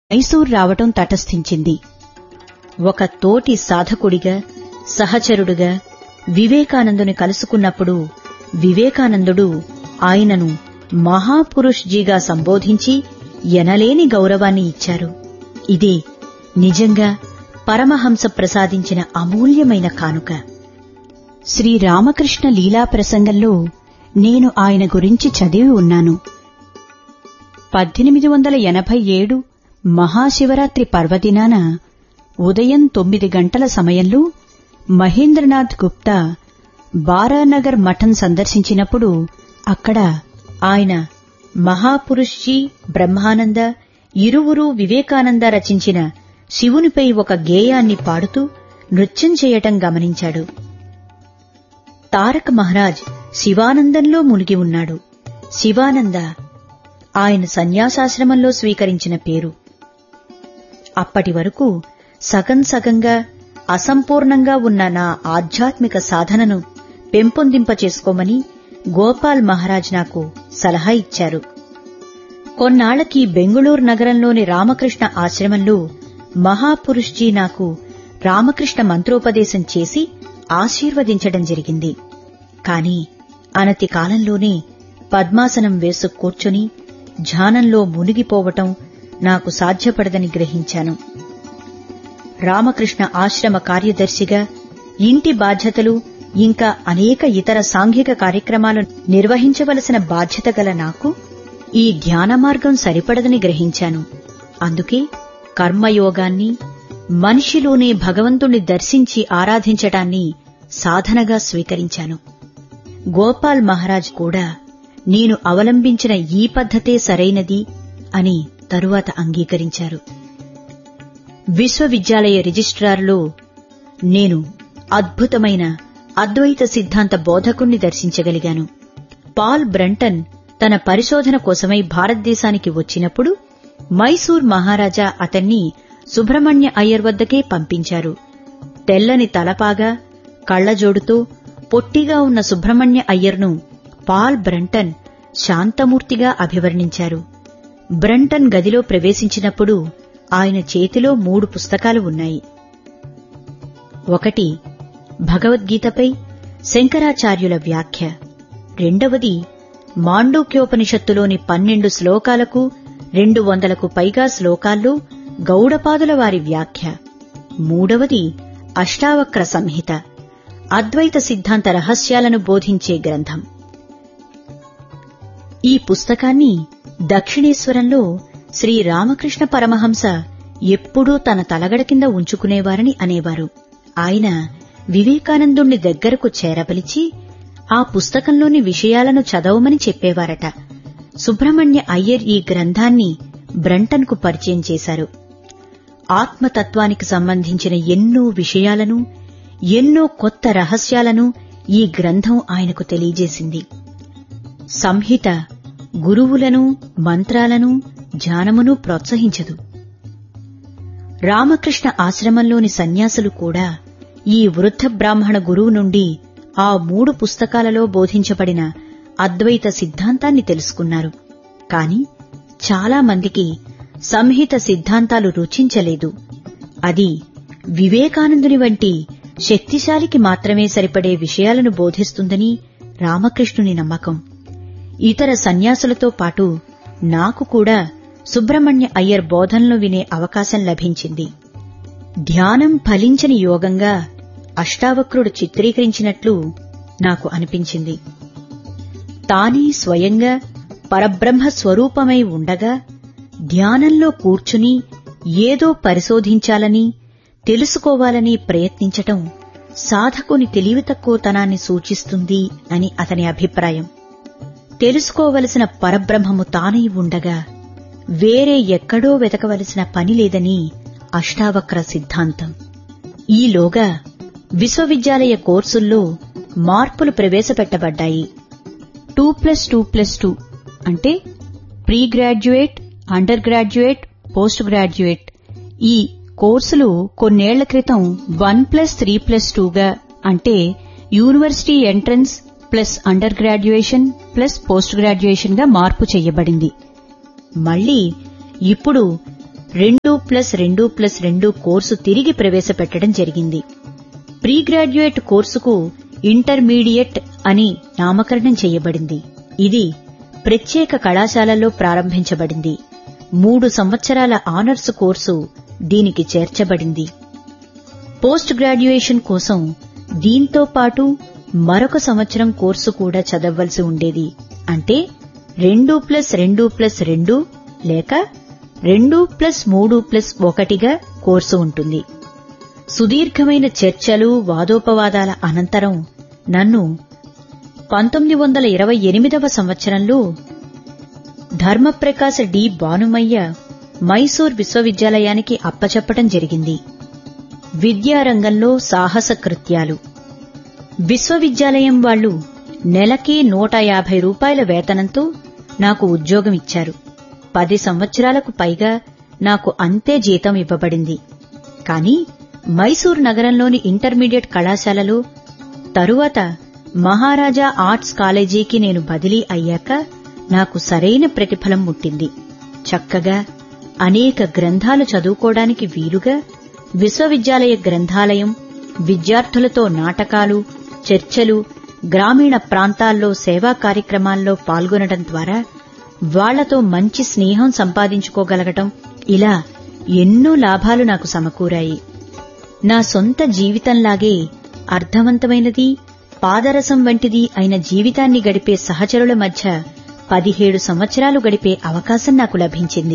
మైసూర్ రావటం తటస్థించింది. ఒక తోటి సాధకుడిగా, సహచరుడుగా వివేకానందుని కలుసుకున్నప్పుడు వివేకానందుడు ఆయనను మహాపురుష్ జీగా సంబోధించి ఎనలేని గౌరవాన్ని ఇచ్చారు. ఇదే నిజంగా పరమహంస ప్రసాదించిన అమూల్యమైన కానుక. శ్రీరామకృష్ణ లీలా ప్రసంగంలో నేను ఆయన గురించి చదివి ఉన్నాను. 1887 మహాశివరాత్రి పర్వదినాన ఉదయం 9 గంటల సమయంలో మహేంద్రనాథ్ గుప్తా బారానగర్ మఠం సందర్శించినప్పుడు అక్కడ ఆయన మహాపురుష్ జీ, బ్రహ్మానంద ఇరువురు వివేకానంద రచించిన శివునిపై ఒక గేయాన్ని పాడుతూ నృత్యం చేయటం గమనించాడు. తారక్ మహారాజ్ శివానందంలో మునిగి ఉన్నాడు. శివానంద ఆయన సన్యాసాశ్రమంలో స్వీకరించిన పేరు. అప్పటి వరకు సగం సగంగా అసంపూర్ణంగా ఉన్న నా ఆధ్యాత్మిక సాధనను పెంపొందింపచేసుకోమని గోపాల్ మహారాజ్ నాకు సలహా ఇచ్చారు. కొన్నాళ్లకి బెంగుళూరు నగరంలోని రామకృష్ణ ఆశ్రమంలో మహాపురుష్ జీ నాకు రామకృష్ణ మంత్రోపదేశం చేసి ఆశీర్వదించడం జరిగింది. కాని అనతి కాలంలోనే పద్మాసనం వేసు కూర్చొని ధ్యానంలో మునిగిపోవటం నాకు సాధ్యపడదని గ్రహించాను. రామకృష్ణ ఆశ్రమ కార్యదర్శిగా ఇంటి బాధ్యతలు ఇంకా అనేక ఇతర సాంఘిక కార్యక్రమాలు నిర్వహించవలసిన బాధ్యత గల నాకు ఈ ధ్యాన మార్గం సరిపడదని గ్రహించాను. అందుకే కర్మయోగాన్ని, మనిషిలోనే భగవంతుణ్ణి దర్శించి ఆరాధించటాన్ని సాధనగా స్వీకరించాను. గోపాల్ మహారాజ్ కూడా నేను అవలంబించిన ఈ పద్ధతే సరైనది అని తరువాత అంగీకరించారు. విశ్వవిద్యాలయ రిజిస్ట్రార్లో నేను అద్భుతమైన అద్వైత సిద్ధాంత బోధకుణ్ణి దర్శించగలిగాను. పాల్ బ్రంటన్ తన పరిశోధన కోసమై భారతదేశానికి వచ్చినప్పుడు మైసూర్ మహారాజా అతన్ని సుబ్రహ్మణ్య అయ్యర్ వద్దకే పంపించారు. తెల్లని తలపాగా, కళ్లజోడుతో పొట్టిగా ఉన్న సుబ్రహ్మణ్య అయ్యర్ను పాల్ బ్రంటన్ శాంతమూర్తిగా అభివర్ణించారు. బ్రంటన్ గదిలో ప్రవేశించినప్పుడు ఆయన చేతిలో 3 పుస్తకాలు ఉన్నాయి. ఒకటి భగవద్గీతపై శంకరాచార్యుల వ్యాఖ్య, రెండవది మాండూక్యోపనిషత్తులోని 12 శ్లోకాలకు 200కు పైగా శ్లోకాల్లో గౌడపాదుల వారి వ్యాఖ్య, మూడవది అష్టావక్ర సంహిత, అద్వైత సిద్ధాంత రహస్యాలను బోధించే గ్రంథం. ఈ పుస్తకాన్ని దక్షిణేశ్వరంలో శ్రీరామకృష్ణ పరమహంస ఎప్పుడూ తన తలగడ కింద ఉంచుకునేవారని అనేవారు. ఆయన వివేకానందుణ్ణి దగ్గరకు చేరబలిచి ఆ పుస్తకంలోని విషయాలను చదవమని చెప్పేవారట. సుబ్రహ్మణ్య అయ్యర్ ఈ గ్రంథాన్ని బ్రంటన్కు పరిచయం చేశారు. ఆత్మతత్వానికి సంబంధించిన ఎన్నో విషయాలను, ఎన్నో కొత్త రహస్యాలను ఈ గ్రంథం ఆయనకు తెలియజేసింది. సంహిత గురువులను, మంత్రాలను, ధ్యానమును ప్రోత్సహించదు. రామకృష్ణ ఆశ్రమంలోని సన్యాసులు కూడా ఈ వృద్ధ బ్రాహ్మణ గురువు నుండి ఆ 3 పుస్తకాలలో బోధించబడిన అద్వైత సిద్ధాంతాన్ని తెలుసుకున్నారు. కాని చాలా మందికి సంహిత సిద్ధాంతాలు రుచించలేదు. అది వివేకానందుని వంటి శక్తిశాలికి మాత్రమే సరిపడే విషయాలను బోధిస్తుందని రామకృష్ణుని నమ్మకం. ఇతర సన్యాసులతో పాటు నాకు కూడా సుబ్రహ్మణ్య అయ్యర్ బోధనలు వినే అవకాశం లభించింది. ధ్యానం ఫలించని యోగంగా అష్టావక్రుడు చిత్రీకరించినట్లు నాకు అనిపించింది. తానే స్వయంగా పరబ్రహ్మ స్వరూపమై ఉండగా ధ్యానంలో కూర్చుని ఏదో పరిశోధించాలని, తెలుసుకోవాలని ప్రయత్నించటం సాధకుని తెలివితక్కువతనాన్ని సూచిస్తుంది అని అతని అభిప్రాయం. తెలుసుకోవలసిన పరబ్రహ్మము తానై ఉండగా వేరే ఎక్కడో వెతకవలసిన పని లేదని అష్టావక్ర సిద్ధాంతం. ఈలోగా విశ్వవిద్యాలయ కోర్సుల్లో మార్పులు ప్రవేశపెట్టబడ్డాయి. 2+2+2 అంటే pre graduate, under graduate, post graduate. ఈ కోర్సులు కొన్నేళ్ల క్రితం 1+3+2గా అంటే university entrance plus under graduation plus post graduation గా మార్పు చెయ్యబడింది. మళ్లీ ఇప్పుడు 2+2+2 కోర్సు తిరిగి ప్రవేశపెట్టడం జరిగింది. ప్రీ గ్రాడ్యుయేట్ కోర్సుకు ఇంటర్మీడియట్ అని నామకరణం చేయబడింది. ఇది ప్రత్యేక కళాశాలల్లో ప్రారంభించబడింది. 3 సంవత్సరాల ఆనర్స్ కోర్సు దీనికి చేర్చబడింది. పోస్ట్ గ్రాడ్యుయేషన్ కోసం దీంతో పాటు మరొక సంవత్సరం కోర్సు కూడా చదవవలసి ఉండేది. అంటే 2+2+2 లేక 2+3+1గా కోర్సు ఉంటుంది. సుదీర్ఘమైన చర్చలు, వాదోపవాదాల అనంతరం నన్ను 1928వ సంవత్సరంలో ధర్మప్రకాశ డి భానుమయ్య మైసూర్ విశ్వవిద్యాలయానికి అప్పచెప్పటం జరిగింది. విద్యారంగంలో సాహస కృత్యాలు. విశ్వవిద్యాలయం వాళ్లు నెలకి 150 రూపాయల వేతనంతో నాకు ఉద్యోగం ఇచ్చారు. 10 సంవత్సరాలకు పైగా నాకు అంతే జీతం ఇవ్వబడింది. కాని మైసూర్ నగరంలోని ఇంటర్మీడియట్ కళాశాలలో తరువాత మహారాజా ఆర్ట్స్ కాలేజీకి నేను బదిలీ అయ్యాక నాకు సరైన ప్రతిఫలం ముట్టింది. చక్కగా అనేక గ్రంథాలు చదువుకోవడానికి వీలుగా విశ్వవిద్యాలయ గ్రంథాలయం, విద్యార్థులతో నాటకాలు, చర్చలు, గ్రామీణ ప్రాంతాల్లో సేవా కార్యక్రమాల్లో పాల్గొనడం ద్వారా వాళ్లతో మంచి స్నేహం సంపాదించుకోగలగటం, ఇలా ఎన్నో లాభాలు నాకు సమకూరాయి. నా సొంత జీవితంలాగే అర్థవంతమైనది, పాదరసం వంటిది అయిన జీవితాన్ని గడిపే సహచరుల మధ్య 17 సంవత్సరాలు గడిపే అవకాశం నాకు లభించింది.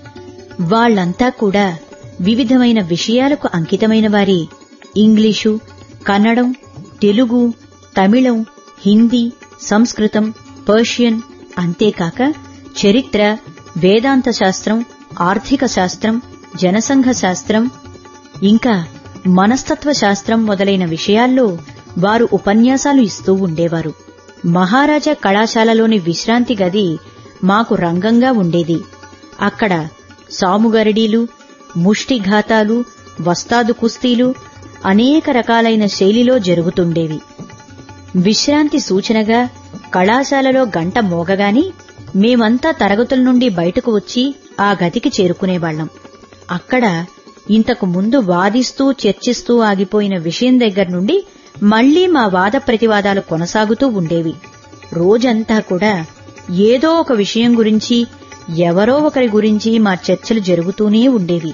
వాళ్లంతా కూడా వివిధమైన విషయాలకు అంకితమైన వారే. ఇంగ్లీషు, కన్నడం, తెలుగు, తమిళం, హిందీ, సంస్కృతం, పర్షియన్, అంతేకాక చరిత్ర, వేదాంత శాస్త్రం, ఆర్థిక శాస్త్రం, జనసంఘ శాస్త్రం, ఇంకా మనస్తత్వ శాస్త్రం మొదలైన విషయాల్లో వారు ఉపన్యాసాలు ఇస్తూ ఉండేవారు. మహారాజా కళాశాలలోని విశ్రాంతి గది మాకు రంగంగా ఉండేది. అక్కడ సాముగరడీలు, ముష్టిఘాతాలు, వస్తాదు కుస్తీలు అనేక రకాలైన శైలిలో జరుగుతుండేవి. విశ్రాంతి సూచనగా కళాశాలలో గంట మోగగాని మేమంతా తరగతుల నుండి బయటకు వచ్చి ఆ గదికి చేరుకునేవాళ్లం. అక్కడ ఇంతకు ముందు వాదిస్తూ చర్చిస్తూ ఆగిపోయిన విషయం దగ్గర నుండి మళ్లీ మా వాద ప్రతివాదాలు కొనసాగుతూ ఉండేవి. రోజంతా కూడా ఏదో ఒక విషయం గురించి, ఎవరో ఒకరి గురించి మా చర్చలు జరుగుతూనే ఉండేవి.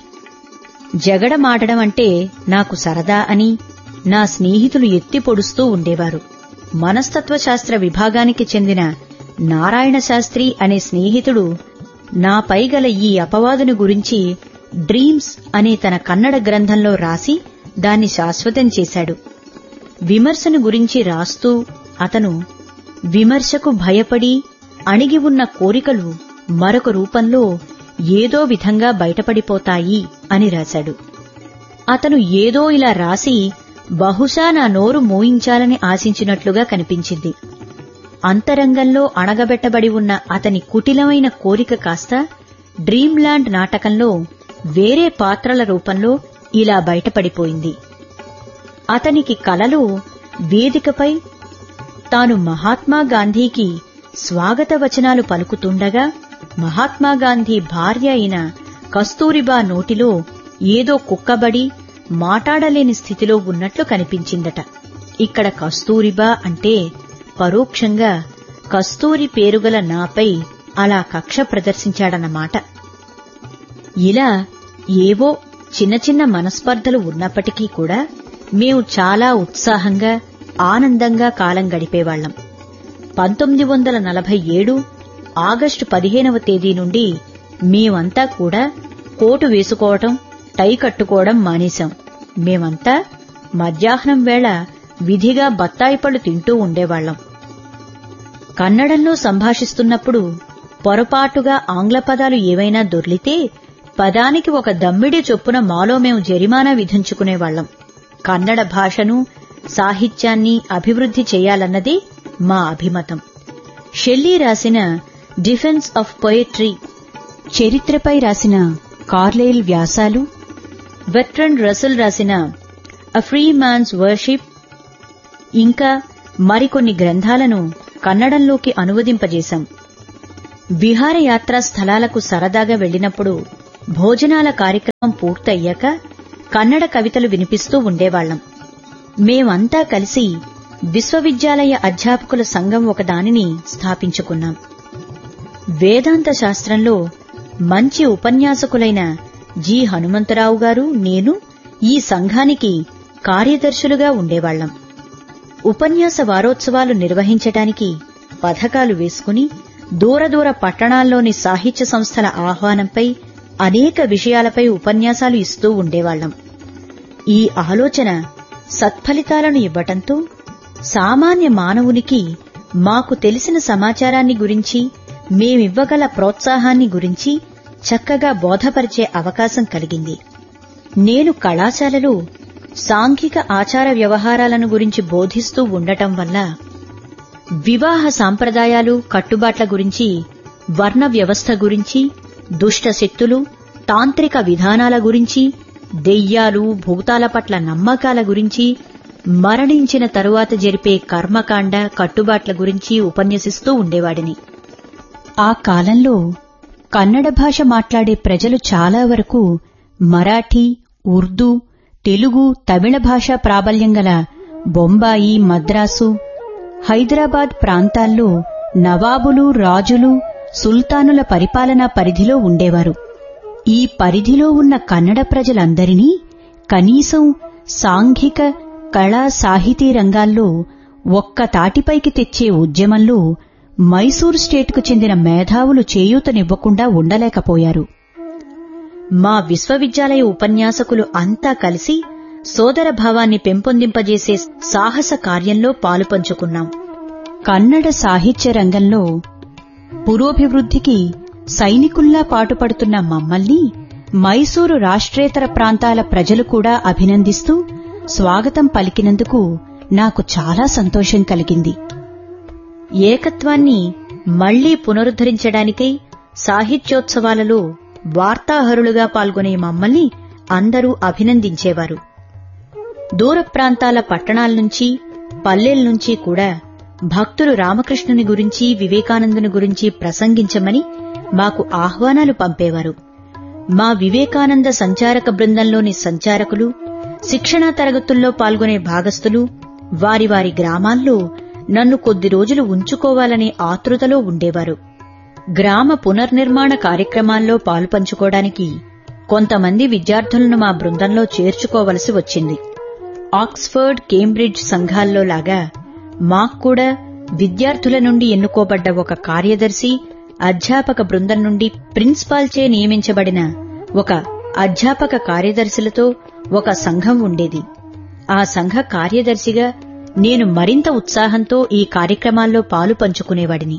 జగడమాడడం అంటే నాకు సరదా అని నా స్నేహితులు ఎత్తి పొడుస్తూ ఉండేవారు. మనస్తత్వశాస్త్ర విభాగానికి చెందిన నారాయణ శాస్త్రి అనే స్నేహితుడు నాపై గల ఈ అపవాదుని గురించి డ్రీమ్స్ అనే తన కన్నడ గ్రంథంలో రాసి దాన్ని శాశ్వతం చేశాడు. విమర్శను గురించి రాస్తూ అతను విమర్శకు భయపడి అణిగి ఉన్న కోరికలు మరొక రూపంలో ఏదో విధంగా బయటపడిపోతాయి అని రాశాడు. అతను ఏదో ఇలా రాసి బహుశా నా నోరు మోయించాలని ఆశించినట్లుగా కనిపించింది. అంతరంగంలో అణగబెట్టబడి ఉన్న అతని కుటిలమైన కోరిక కాస్త డ్రీమ్లాండ్ నాటకంలో వేరే పాత్రల రూపంలో ఇలా బయటపడిపోయింది. అతనికి కలలో వేదికపై తాను మహాత్మాగాంధీకి స్వాగత వచనాలు పలుకుతుండగా మహాత్మాగాంధీ భార్య అయిన కస్తూరిబా నోటిలో ఏదో కుక్కబడి మాటాడలేని స్థితిలో ఉన్నట్లు కనిపించిందట. ఇక్కడ కస్తూరిబా అంటే పరోక్షంగా కస్తూరి పేరుగల నాపై అలా కక్ష ప్రదర్శించాడన్నమాట. ఇలా ఏవో చిన్న చిన్న మనస్పర్ధలు ఉన్నప్పటికీ కూడా మేము చాలా ఉత్సాహంగా ఆనందంగా కాలం గడిపేవాళ్లం. 1947 ఆగస్టు 15వ తేదీ నుండి మేమంతా కూడా కోటు వేసుకోవటం, టై కట్టుకోవడం మానేశాం. మేమంతా మధ్యాహ్నం వేళ విధిగా బత్తాయి పళ్ళు తింటూ ఉండేవాళ్లం. కన్నడంలో సంభాషిస్తున్నప్పుడు పొరపాటుగా ఆంగ్ల పదాలు ఏవైనా దొర్లితే పదానికి ఒక దమ్మిడి చొప్పున మాలో మేము జరిమానా విధించుకునేవాళ్లం. కన్నడ భాషను, సాహిత్యాన్ని అభివృద్ధి చేయాలన్నది మా అభిమతం. షెల్లీ రాసిన డిఫెన్స్ ఆఫ్ పొయట్రీ, చరిత్రపై రాసిన కార్లైల్ వ్యాసాలు, బెర్ట్రాండ్ రస్సెల్ రాసిన అ ఫ్రీ మ్యాన్స్ వర్షిప్, ఇంకా మరికొన్ని గ్రంథాలను కన్నడంలోకి అనువదింపజేశాం. విహారయాత్రా స్థలాలకు సరదాగా వెళ్లినప్పుడు భోజనాల కార్యక్రమం పూర్తయ్యాక కన్నడ కవితలు వినిపిస్తూ ఉండేవాళ్లం. మేమంతా కలిసి విశ్వవిద్యాలయ అధ్యాపకుల సంఘం ఒకదానిని స్థాపించుకున్నాం. వేదాంత శాస్త్రంలో మంచి ఉపన్యాసకులైన జి. హనుమంతరావు గారు, నేను ఈ సంఘానికి కార్యదర్శులుగా ఉండేవాళ్లం. ఉపన్యాస వారోత్సవాలు నిర్వహించటానికి పథకాలు వేసుకుని దూరదూర పట్టణాల్లోని సాహిత్య సంస్థల ఆహ్వానంపై అనేక విషయాలపై ఉపన్యాసాలు ఇస్తూ ఉండేవాళ్లం. ఈ ఆలోచన సత్ఫలితాలను ఇవ్వటంతో సామాన్య మానవునికి మాకు తెలిసిన సమాచారాన్ని గురించి, మేమివ్వగల ప్రోత్సాహాన్ని గురించి చక్కగా బోధపరిచే అవకాశం కలిగింది. నేను కళాశాలలో సాంఘిక ఆచార వ్యవహారాలను గురించి బోధిస్తూ ఉండటం వల్ల వివాహ సాంప్రదాయాలు, కట్టుబాట్ల గురించి, వర్ణ వ్యవస్థ గురించి, దుష్ట శక్తులు, తాంత్రిక విధానాల గురించి, దెయ్యాలు, భూతాల పట్ల నమ్మకాల గురించి, మరణించిన తరువాత జరిపే కర్మకాండ, కట్టుబాట్ల గురించి ఉపన్యసిస్తూ ఉండేవాడిని. ఆ కాలంలో కన్నడ భాష మాట్లాడే ప్రజలు చాలా వరకు మరాఠీ, ఉర్దూ, తెలుగు, తమిళ భాషా ప్రాబల్యం గల బొంబాయి, మద్రాసు, హైదరాబాద్ ప్రాంతాల్లో నవాబులు, రాజులు, సుల్తానుల పరిపాలనా పరిధిలో ఉండేవారు. ఈ పరిధిలో ఉన్న కన్నడ ప్రజలందరినీ కనీసం సాంఘిక, కళా, సాహితీ రంగాల్లో ఒక్క తాటిపైకి తెచ్చే ఉద్యమంలో మైసూరు స్టేట్కు చెందిన మేధావులు చేయూతనివ్వకుండా ఉండలేకపోయారు. మా విశ్వవిద్యాలయ ఉపన్యాసకులు అంతా కలిసి సోదర భావాన్ని పెంపొందింపజేసే సాహస కార్యంలో పాలుపంచుకున్నాం. కన్నడ సాహిత్య రంగంలో పురోభివృద్ధికి సైనికుల్లా పాటుపడుతున్న మమ్మల్ని మైసూరు రాష్ట్రేతర ప్రాంతాల ప్రజలు కూడా అభినందిస్తూ స్వాగతం పలికినందుకు నాకు చాలా సంతోషం కలిగింది. ఏకత్వాన్ని మళ్లీ పునరుద్ధరించడానికై సాహిత్యోత్సవాలలో వార్తాహరులుగా పాల్గొనే మమ్మల్ని అందరూ అభినందించేవారు. దూర ప్రాంతాల పట్టణాల నుంచి, పల్లెల నుంచి కూడా భక్తులు రామకృష్ణుని గురించి, వివేకానందుని గురించి ప్రసంగించమని మాకు ఆహ్వానాలు పంపేవారు. మా వివేకానంద సంచారక బృందంలోని సంచారకులు, శిక్షణా తరగతుల్లో పాల్గొనే భాగస్థులు వారి వారి గ్రామాల్లో నన్ను కొద్ది రోజులు ఉంచుకోవాలనే ఆతృతలో ఉండేవారు. గ్రామ పునర్నిర్మాణ కార్యక్రమాల్లో పాలుపంచుకోవడానికి కొంతమంది విద్యార్థులను మా బృందంలో చేర్చుకోవలసి వచ్చింది. ఆక్స్ఫర్డ్, కేంబ్రిడ్జ్ సంఘాల్లో లాగా మాక్కూడా విద్యార్థుల నుండి ఎన్నుకోబడ్డ ఒక కార్యదర్శి, అధ్యాపక బృందం నుండి ప్రిన్సిపాల్చే నియమించబడిన ఒక అధ్యాపక కార్యదర్శులతో ఒక సంఘం ఉండేది. ఆ సంఘ కార్యదర్శిగా నేను మరింత ఉత్సాహంతో ఈ కార్యక్రమాల్లో పాలు పంచుకునేవాడిని.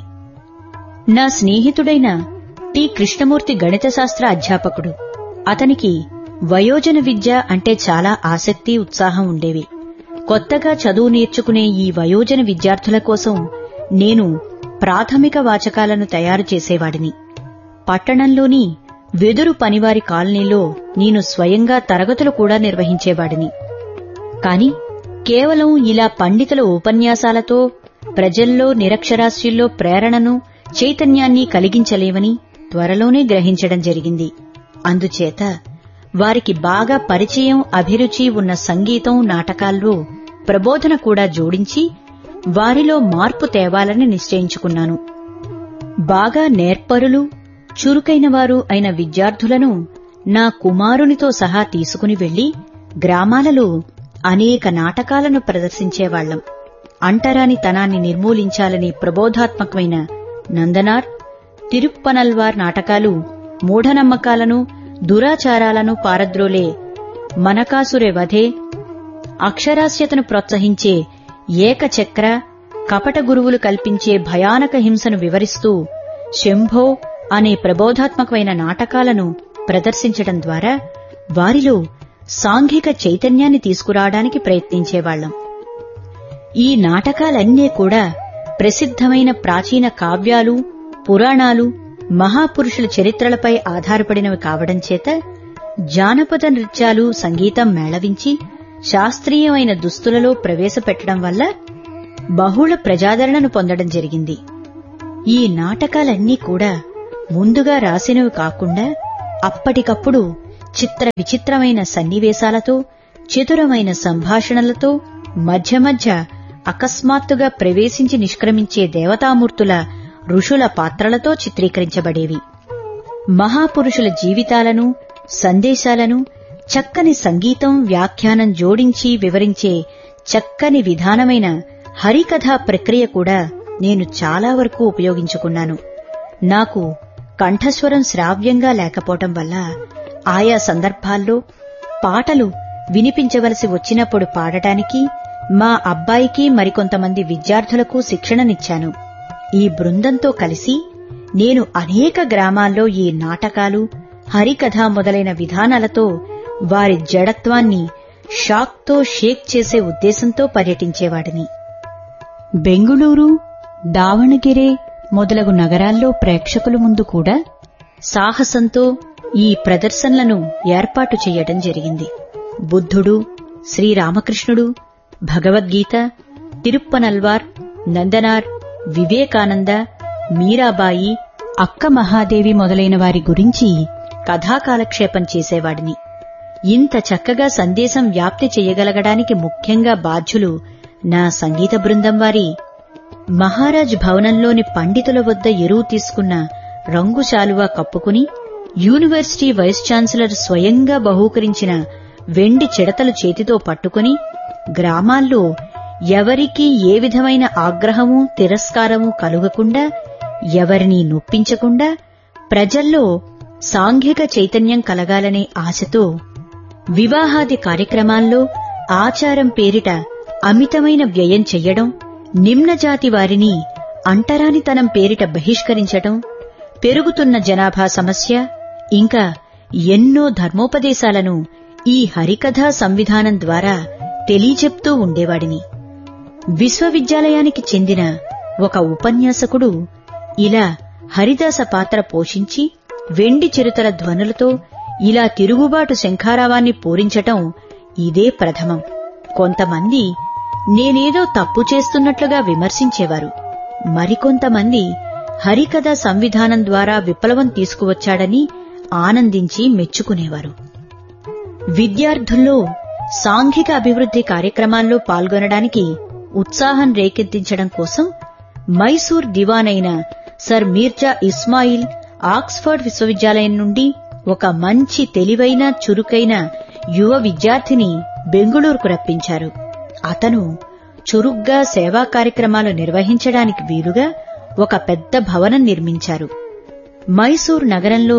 నా స్నేహితుడైన టి. కృష్ణమూర్తి గణిత శాస్త్ర అధ్యాపకుడు. అతనికి వయోజన విద్య అంటే చాలా ఆసక్తి, ఉత్సాహం ఉండేవి. కొత్తగా చదువు నేర్చుకునే ఈ వయోజన విద్యార్థుల కోసం నేను ప్రాథమిక వాచకాలను తయారు చేసేవాడిని. పట్టణంలోని వెదురు పనివారి కాలనీలో నేను స్వయంగా తరగతులు కూడా నిర్వహించేవాడిని. కాని కేవలం ఇలా పండితుల ఉపన్యాసాలతో ప్రజల్లో, నిరక్షరాస్యుల్లో ప్రేరణను, చైతన్యాన్ని కలిగించలేవని త్వరలోనే గ్రహించడం జరిగింది. అందుచేత వారికి బాగా పరిచయం, అభిరుచి ఉన్న సంగీతం, నాటకాల్లో ప్రబోధన కూడా జోడించి వారిలో మార్పు తేవాలని నిశ్చయించుకున్నాను. బాగా నేర్పరులు, చురుకైనవారు అయిన విద్యార్థులను నా కుమారునితో సహా తీసుకుని వెళ్లి గ్రామాలలో అనేక నాటకాలను ప్రదర్శించేవాళ్లం. అంటరానితనాన్ని నిర్మూలించాలని ప్రబోధాత్మకమైన నందనార్, తిరుప్పనల్వార్ నాటకాలు మూఢనమ్మకాలను, దురాచారాలను పారద్రోలే మనకాసురే వధే, అక్షరాస్యతను ప్రోత్సహించే ఏకచక్ర, కపట గురువులు కల్పించే భయానక హింసను వివరిస్తూ శంభో అనే ప్రబోధాత్మకమైన నాటకాలను ప్రదర్శించడం ద్వారా వారిలో సాంఘిక చైతన్యాన్ని తీసుకురావడానికి ప్రయత్నించేవాళ్లం. ఈ నాటకాలన్నీ కూడా ప్రసిద్ధమైన ప్రాచీన కావ్యాలు, పురాణాలు, మహాపురుషుల చరిత్రలపై ఆధారపడినవి కావడం చేత జానపద నృత్యాలు, సంగీతం మేళవించి శాస్త్రీయమైన దుస్తులలో ప్రవేశపెట్టడం వల్ల బహుళ ప్రజాదరణను పొందడం జరిగింది. ఈ నాటకాలన్నీ కూడా ముందుగా రాసినవి కాకుండా అప్పటికప్పుడు చిత్ర విచిత్రమైన సన్నివేశాలతో, చతురమైన సంభాషణలతో, మధ్య మధ్య అకస్మాత్తుగా ప్రవేశించి నిష్క్రమించే దేవతామూర్తుల, ఋషుల పాత్రలతో చిత్రీకరించబడేవి. మహాపురుషుల జీవితాలను, సందేశాలను చక్కని సంగీతం, వ్యాఖ్యానం జోడించి వివరించే చక్కని విధానమైన హరికథా ప్రక్రియ కూడా నేను చాలా వరకు ఉపయోగించుకున్నాను. నాకు కంఠస్వరం శ్రావ్యంగా లేకపోవటం వల్ల ఆయా సందర్భాల్లో పాటలు వినిపించవలసి వచ్చినప్పుడు పాడటానికి మా అబ్బాయికి మరికొంతమంది విద్యార్థులకు శిక్షణనిచ్చాను. ఈ బృందంతో కలిసి నేను అనేక గ్రామాల్లో ఈ నాటకాలు, హరికథ మొదలైన విధానాలతో వారి జడత్వాన్ని షాక్తో షేక్ చేసే ఉద్దేశంతో పర్యటించేవాడిని. బెంగుళూరు, దావణగిరే మొదలగు నగరాల్లో ప్రేక్షకుల ముందు కూడా సాహసంతో ఈ ప్రదర్శనలను ఏర్పాటు చేయడం జరిగింది. బుద్ధుడు, శ్రీరామకృష్ణుడు, భగవద్గీత, తిరుప్పనల్వార్, నందనార్, వివేకానంద, మీరాబాయి, అక్క మహాదేవి మొదలైన వారి గురించి కథాకాలక్షేపం చేసేవాడిని. ఇంత చక్కగా సందేశం వ్యాప్తి చెయ్యగలగడానికి ముఖ్యంగా బాధ్యులు నా సంగీత బృందం వారి. మహారాజ్ భవనంలోని పండితుల వద్ద ఎరువు తీసుకున్న రంగు శాలువా కప్పుకుని, యూనివర్సిటీ వైస్ ఛాన్సలర్ స్వయంగా బహూకరించిన వెండి చిడతలు చేతితో పట్టుకుని, గ్రామాల్లో ఎవరికీ ఏ విధమైన ఆగ్రహము, తిరస్కారము కలుగకుండా, ఎవరినీ నొప్పించకుండా, ప్రజల్లో సాంఘిక చైతన్యం కలగాలనే ఆశతో వివాహాది కార్యక్రమాల్లో ఆచారం పేరిట అమితమైన వ్యయం చెయ్యడం, నిమ్నజాతి వారిని అంటరానితనం పేరిట బహిష్కరించడం, పెరుగుతున్న జనాభా సమస్య, ఇంకా ఎన్నో ధర్మోపదేశాలను ఈ హరికథా సంవిధానం ద్వారా తెలియచెప్తూ ఉండేవాడిని. విశ్వవిద్యాలయానికి చెందిన ఒక ఉపన్యాసకుడు ఇలా హరిదాస పాత్ర పోషించి వెండి చిరుతల ధ్వనులతో ఇలా తిరుగుబాటు శంఖారావాన్ని పూరించటం ఇదే ప్రథమం. కొంతమంది నేనేదో తప్పు చేస్తున్నట్లుగా విమర్శించేవారు. మరికొంతమంది హరికథా సంవిధానం ద్వారా విప్లవం తీసుకువచ్చాడని ఆనందించి మెచ్చుకునేవారు. విద్యార్థుల్లో సాంఘిక అభివృద్ధి కార్యక్రమాల్లో పాల్గొనడానికి ఉత్సాహం రేకెత్తించడం కోసం మైసూర్ దివానైన సర్ మీర్జా ఇస్మాయిల్ ఆక్స్ఫర్డ్ విశ్వవిద్యాలయం నుండి ఒక మంచి తెలివైన, చురుకైన యువ విద్యార్థిని బెంగుళూరుకు రప్పించారు. అతను చురుగ్గా సేవా కార్యక్రమాలు నిర్వహించడానికి వీలుగా ఒక పెద్ద భవనం నిర్మించారు. మైసూర్ నగరంలో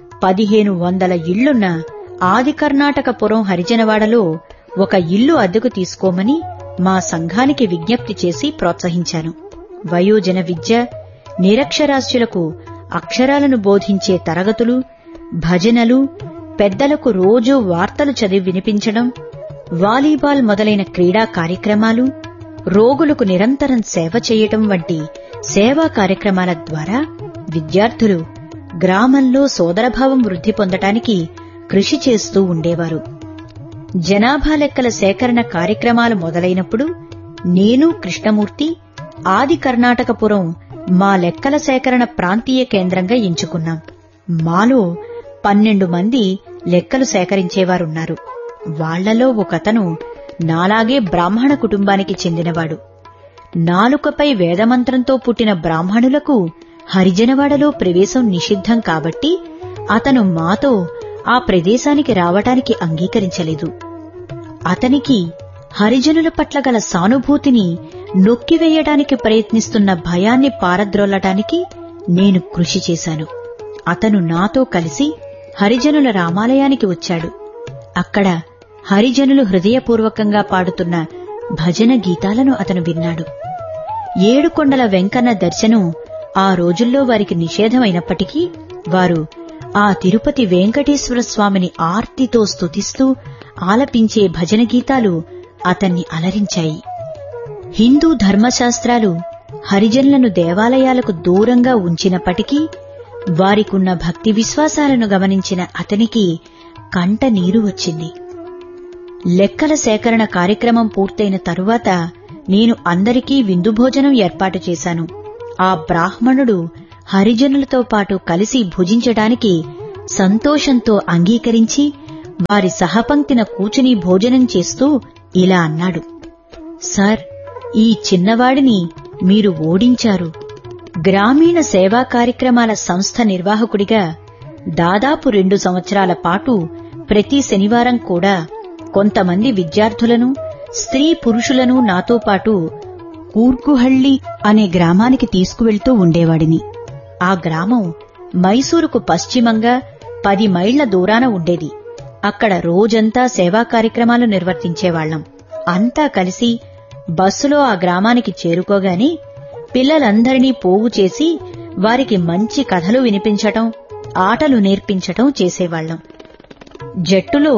1500 ఇళ్లున్న ఆది కర్ణాటకపురం హరిజనవాడలో ఒక ఇల్లు అద్దెకు తీసుకోమని మా సంఘానికి విజ్ఞప్తి చేసి ప్రోత్సహించాను. వయోజన విద్య, నిరక్షరాస్యులకు అక్షరాలను బోధించే తరగతులు, భజనలు, పెద్దలకు రోజూ వార్తలు చదివి వినిపించడం, వాలీబాల్ మొదలైన క్రీడా కార్యక్రమాలు, రోగులకు నిరంతరం సేవ చేయటం వంటి సేవా కార్యక్రమాల ద్వారా విద్యార్థులు గ్రామంలో సోదరభావం వృద్ధి పొందటానికి కృషి చేస్తూ ఉండేవారు. జనాభా లెక్కల సేకరణ కార్యక్రమాలు మొదలైనప్పుడు నేను, కృష్ణమూర్తి ఆది కర్ణాటకపురం మా లెక్కల సేకరణ ప్రాంతీయ కేంద్రంగా ఎంచుకున్నాం. మాలో 12 మంది లెక్కలు సేకరించేవారున్నారు. వాళ్లలో ఒకతను నాలాగే బ్రాహ్మణ కుటుంబానికి చెందినవాడు. నాలుకపై వేదమంత్రంతో పుట్టిన బ్రాహ్మణులకు హరిజనవాడలో ప్రవేశం నిషిద్ధం కాబట్టి అతను మాతో ఆ ప్రదేశానికి రావటానికి అంగీకరించలేదు. అతనికి హరిజనుల పట్ల గల సానుభూతిని నొక్కివేయడానికి ప్రయత్నిస్తున్న భయాన్ని పారద్రోలటానికి నేను కృషి చేశాను. అతను నాతో కలిసి హరిజనుల రామాలయానికి వచ్చాడు. అక్కడ హరిజనులు హృదయపూర్వకంగా పాడుతున్న భజన గీతాలను అతను విన్నాడు. ఏడుకొండల వెంకన్న దర్శనం ఆ రోజుల్లో వారికి నిషేధమైనప్పటికీ వారు ఆ తిరుపతి వెంకటేశ్వర స్వామిని ఆర్తితో స్తుతిస్తూ ఆలపించే భజన గీతాలు అతన్ని అలరించాయి. హిందూ ధర్మశాస్త్రాలు హరిజనులను దేవాలయాలకు దూరంగా ఉంచినప్పటికీ వారికున్న భక్తి విశ్వాసాలను గమనించిన అతనికి కంట నీరు వచ్చింది. లెక్కల సేకరణ కార్యక్రమం పూర్తయిన తరువాత నేను అందరికీ విందు భోజనం ఏర్పాటు చేశాను. ఆ బ్రాహ్మణుడు హరిజనులతో పాటు కలిసి భుజించడానికి సంతోషంతో అంగీకరించి వారి సహపంక్తిన కూచుని భోజనం చేస్తూ ఇలా అన్నాడు. సార్, ఈ చిన్నవాడిని మీరు ఓడించారు. గ్రామీణ సేవా కార్యక్రమాల సంస్థ నిర్వాహకుడిగా దాదాపు 2 సంవత్సరాల పాటు ప్రతి శనివారం కూడా కొంతమంది విద్యార్థులను, స్త్రీ పురుషులను నాతో పాటు కూర్గుహళ్లి అనే గ్రామానికి తీసుకువెళ్తూ ఉండేవాడిని. ఆ గ్రామం మైసూరుకు పశ్చిమంగా 10 మైళ్ల దూరాన ఉండేది. అక్కడ రోజంతా సేవా కార్యక్రమాలు నిర్వర్తించేవాళ్లం. అంతా కలిసి బస్సులో ఆ గ్రామానికి చేరుకోగానే పిల్లలందరినీ పోగు చేసి వారికి మంచి కథలు వినిపించటం, ఆటలు నేర్పించటం చేసేవాళ్లం. జట్టులో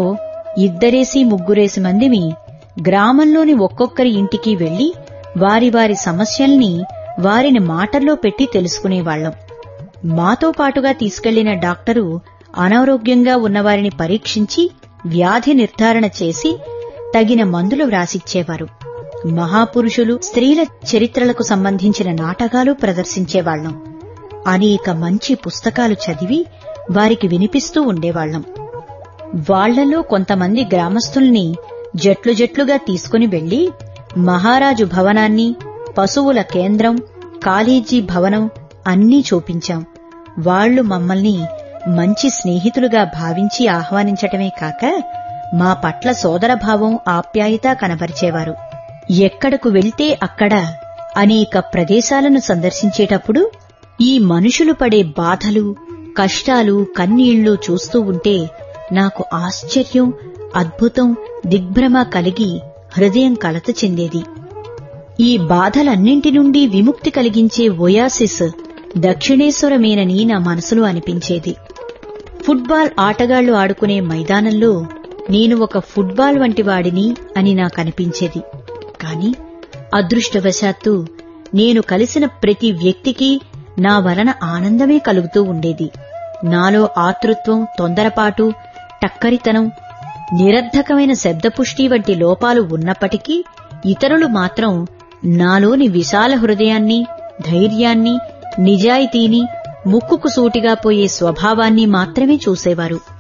2-3 మందిమి గ్రామంలోని ఒక్కొక్కరి ఇంటికి వెళ్లి వారి వారి సమస్యల్ని వారిని మాటల్లో పెట్టి తెలుసుకునేవాళ్లం. మాతో పాటుగా తీసుకెళ్లిన డాక్టరు అనారోగ్యంగా ఉన్నవారిని పరీక్షించి వ్యాధి నిర్ధారణ చేసి తగిన మందులు వ్రాసిచ్చేవారు. మహాపురుషులు, స్త్రీల చరిత్రలకు సంబంధించిన నాటకాలు ప్రదర్శించేవాళ్లం. అనేక మంచి పుస్తకాలు చదివి వారికి వినిపిస్తూ ఉండేవాళ్లం. వాళ్లలో కొంతమంది గ్రామస్తుల్ని జట్లు జట్లుగా తీసుకుని వెళ్లి మహారాజు భవనాన్ని, పశువుల కేంద్రం, కాలేజీ భవనం అన్నీ చూపించాం. వాళ్లు మమ్మల్ని మంచి స్నేహితులుగా భావించి ఆహ్వానించటమే కాక మా పట్ల సోదరభావం, ఆప్యాయత కనబరిచేవారు. ఎక్కడకు వెళ్తే అక్కడ అనేక ప్రదేశాలను సందర్శించేటప్పుడు ఈ మనుషులు పడే బాధలు, కష్టాలు, కన్నీళ్లు చూస్తూ ఉంటే నాకు ఆశ్చర్యం, అద్భుతం, దిగ్భ్రమ కలిగి హృదయం కలత చెందేది. ఈ బాధలన్నింటి నుండి విముక్తి కలిగించే ఒయాసిస్ దక్షిణేశ్వరమేనని నా మనసులో అనిపించేది. ఫుట్బాల్ ఆటగాళ్లు ఆడుకునే మైదానంలో నేను ఒక ఫుట్బాల్ వంటి వాడిని అని నాకనిపించేది. కాని అదృష్టవశాత్తు నేను కలిసిన ప్రతి వ్యక్తికి నా వలన ఆనందమే కలుగుతూ ఉండేది. నాలో ఆతృత్వం, తొందరపాటు, టక్కరితనం, నిరర్ధకమైన శబ్దపుష్టి వంటి లోపాలు ఉన్నప్పటికీ ఇతరులు మాత్రం నాలోని విశాల హృదయాన్ని, ధైర్యాన్ని, నిజాయితీని, ముక్కుకు సూటిగా పోయే స్వభావాన్ని మాత్రమే చూసేవారు.